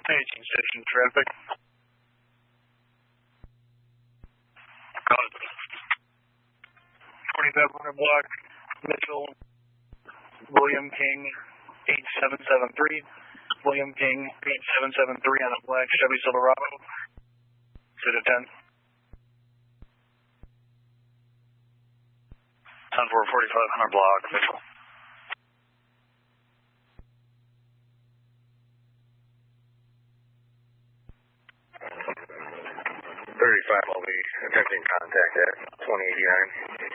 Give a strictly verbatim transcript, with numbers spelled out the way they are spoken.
Paging station traffic. twenty-five hundred block, Mitchell, William King, eight seven seven three. William King, eight seven seven three on a black Chevy Silverado. Sit at ten. ten four, forty-five hundred block, Mitchell. thirty-five will be attempting contact at twenty eighty-nine.